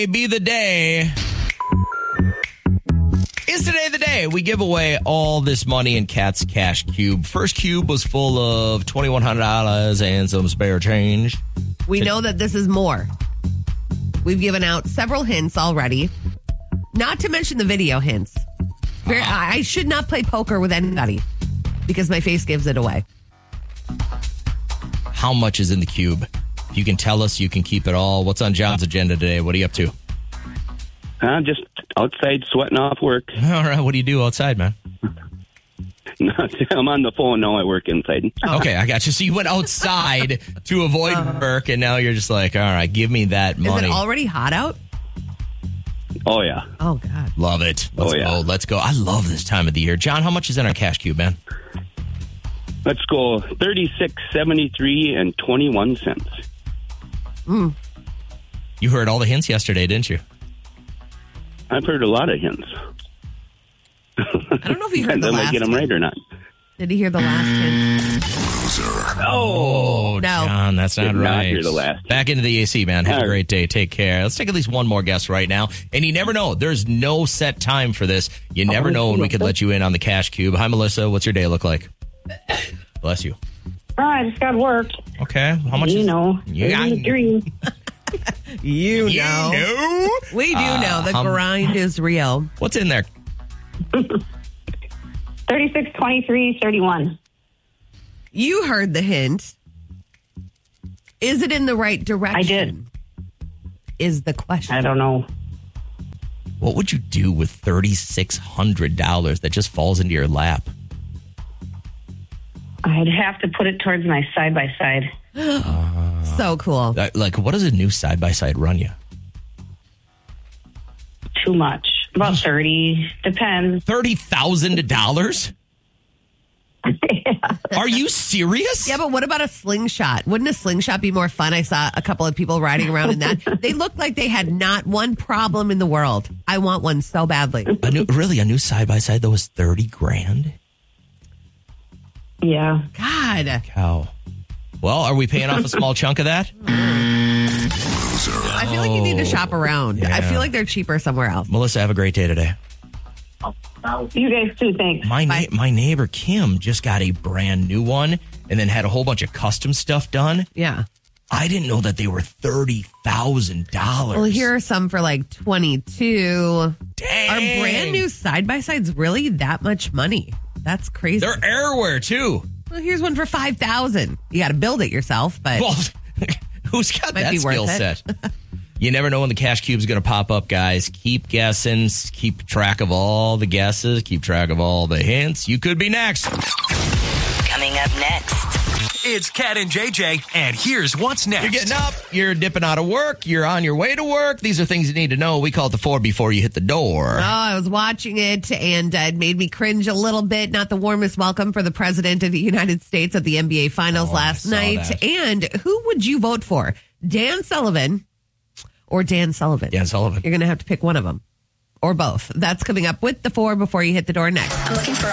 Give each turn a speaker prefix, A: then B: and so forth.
A: today be the day? Is today the day we give away all this money in Cat's Cash Cube? First cube was full of $2,100 and some spare change.
B: We know that this is more. We've given out several hints already, not to mention the video hints. I should not play poker with anybody because my face gives it away.
A: How much is in the cube? If you can tell us, you can keep it all. What's on John's agenda today? What are you up to?
C: Just outside sweating off work.
A: All right. What do you do outside, man?
C: I'm on the phone. No, I work inside.
A: Okay, I got you. So you went outside to avoid work, and now you're just like, all right, give me that money.
B: Is it already hot out?
C: Oh, yeah.
B: Oh, God.
A: Love it. Let's go. Let's go. I love this time of the year. John, how much is in our cash cube, man?
C: Let's go $36.73 and 21 cents.
A: You heard all the hints yesterday, didn't you?
C: I've heard a lot of hints.
B: I don't know if you heard the last
C: I get them right or not.
B: Did he hear the last hint?
A: Oh,
B: no.
A: John, that's not
C: Did
A: right.
C: not hear the last.
A: Back into the AC, man. Have a great day. Take care. Let's take at least one more guess right now. And you never know. There's no set time for this. You never know when we could let you in on the cash cube. Hi, Melissa. What's your day look like? Bless you.
D: I just got work.
A: Okay. How much?
D: You know.
A: Yeah.
D: Dream.
B: You know. We do know. The grind is real.
A: What's in there?
D: 36, 23, 31.
B: You heard the hint. Is it in the right direction?
D: I did.
B: Is the question.
D: I don't know.
A: What would you do with $3,600 that just falls into your lap?
D: I'd have to put it towards my side-by-side.
B: So cool.
A: Like, what does a new side-by-side run you?
D: Too much. About 30. Depends.
A: $30,000? Are you serious?
B: Yeah, but what about a slingshot? Wouldn't a slingshot be more fun? I saw a couple of people riding around in that. They looked like they had not one problem in the world. I want one so badly.
A: A new side-by-side, though, is $30,000?
D: Yeah.
B: God.
A: Cow. Well, are we paying off a small chunk of that?
B: I feel like you need to shop around.
A: Yeah.
B: I feel like they're cheaper somewhere else.
A: Melissa, have a great day today.
D: You guys too, thanks.
A: My neighbor Kim just got a brand new one and then had a whole bunch of custom stuff done.
B: Yeah.
A: I didn't know that they were $30,000.
B: Well, here are some for like 22.
A: Dang.
B: Are brand new side-by-sides really that much money? That's crazy.
A: They're airwear, too.
B: Well, here's one for $5,000. You got to build it yourself, but
A: Well, who's got
B: Might
A: that
B: be worth
A: skill
B: it.
A: set? You never know when the cash cube's going to pop up, guys. Keep guessing. Keep track of all the guesses. Keep track of all the hints. You could be next.
E: Coming up next.
F: It's Cat and JJ, and here's what's next.
A: You're getting up. You're dipping out of work. You're on your way to work. These are things you need to know. We call it the 4 before you hit the door.
B: Oh, I was watching it, and it made me cringe a little bit. Not the warmest welcome for the president of the United States at the NBA Finals last night.
A: that.
B: And who would you vote for? Dan Sullivan or Dan Sullivan?
A: Dan Sullivan.
B: You're going to have to pick one of them. Or both. That's coming up with the 4 before you hit the door next.
E: I'm looking for